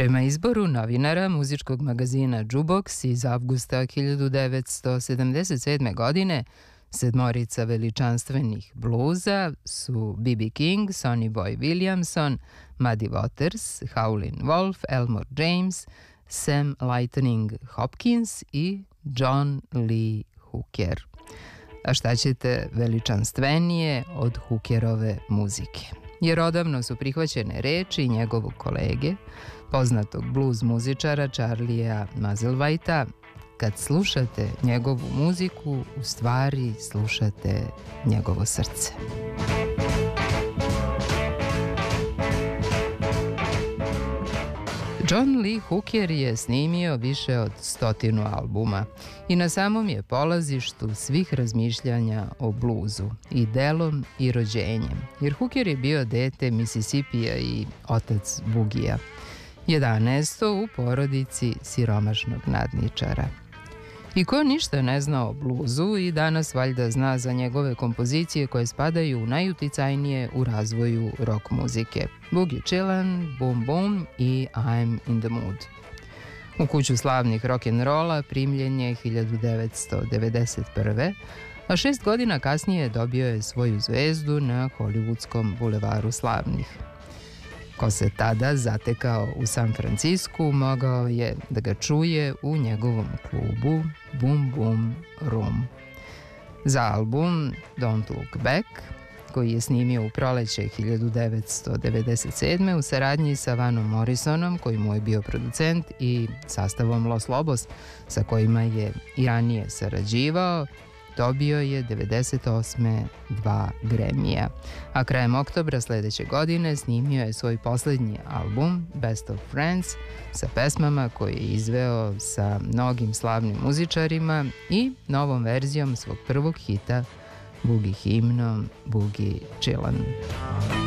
Prema izboru novinara muzičkog magazina Jukebox iz avgusta 1977. godine, sedmorica veličanstvenih bluza su B.B. King, Sonny Boy Williamson, Muddy Waters, Howlin' Wolf, Elmore James, Sam Lightning Hopkins i John Lee Hooker. A šta ćete veličanstvenije od Hookerove muzike? Jer odavno su prihvaćene reči njegovog kolege, poznatog blues muzičara Charlie'a Musselwhita: kad slušate njegovu muziku, u stvari slušate njegovo srce. John Lee Hooker je snimio više od 100 albuma i na samom je polazištu svih razmišljanja o bluzu, i delom i rođenjem, jer Hooker je bio dete Mississippija i otac bugija, 11. u porodici siromašnog nadničara. I ko ništa ne zna o bluzu i danas valjda zna za njegove kompozicije koje spadaju u najuticajnije u razvoju rock muzike: Boogie Chillin', Boom Boom i I'm in the Mood. U kuću slavnih rock'n'rolla primljen je 1991. a 6 godina kasnije dobio je svoju zvezdu na Hollywoodskom bulevaru slavnih. Ko se tada zatekao u San Francisku, mogao je da ga čuje u njegovom klubu Boom Boom Room. Za album Don't Look Back, koji je snimio u proleće 1997. u saradnji sa Vanom Morrisonom, koji mu je bio producent, i sastavom Los Lobos, sa kojima je i ranije sarađivao, dobio je 98. 2 Grammy-a, a krajem oktobra sledeće godine snimio je svoj poslednji album Best of Friends sa pesmama koje je izveo sa mnogim slavnim muzičarima i novom verzijom svog prvog hita, boogie himnom Boogie Chillin'.